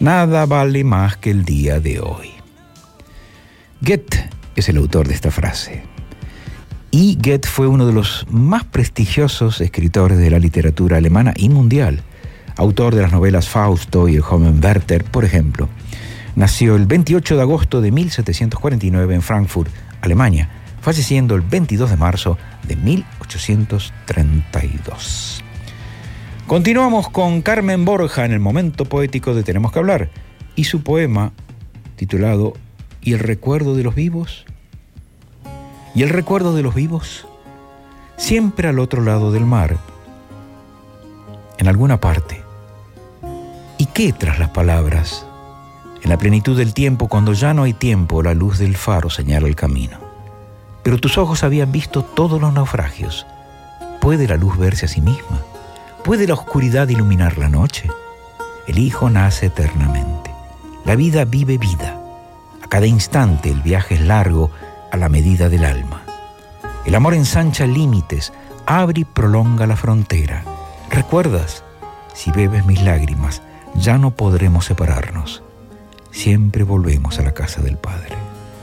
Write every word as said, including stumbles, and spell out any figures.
Nada vale más que el día de hoy. Goethe es el autor de esta frase. Y Goethe fue uno de los más prestigiosos escritores de la literatura alemana y mundial. Autor de las novelas Fausto y El joven Werther, por ejemplo. Nació el veintiocho de agosto de mil setecientos cuarenta y nueve en Frankfurt, Alemania, falleciendo el veintidós de marzo de mil ochocientos treinta y dos. Continuamos con Carmen Borja en el momento poético de Tenemos que hablar y su poema titulado ¿Y el recuerdo de los vivos? ¿Y el recuerdo de los vivos? Siempre al otro lado del mar, en alguna parte. ¿Y qué tras las palabras? En la plenitud del tiempo, cuando ya no hay tiempo, la luz del faro señala el camino. Pero tus ojos habían visto todos los naufragios. ¿Puede la luz verse a sí misma? ¿Puede la oscuridad iluminar la noche? El Hijo nace eternamente. La vida vive vida. A cada instante el viaje es largo a la medida del alma. El amor ensancha límites, abre y prolonga la frontera. ¿Recuerdas? Si bebes mis lágrimas, ya no podremos separarnos. Siempre volvemos a la casa del Padre.